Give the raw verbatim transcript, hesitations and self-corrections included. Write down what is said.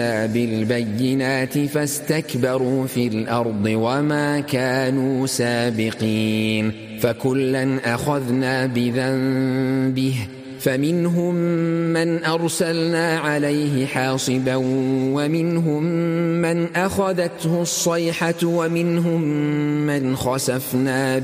بالبينات فاستكبروا في الأرض وما كانوا سابقين فكلا أخذنا بذنبه فمنهم من أرسلنا عليه حاصبا ومنهم من أخذته الصيحة ومنهم من خسفنا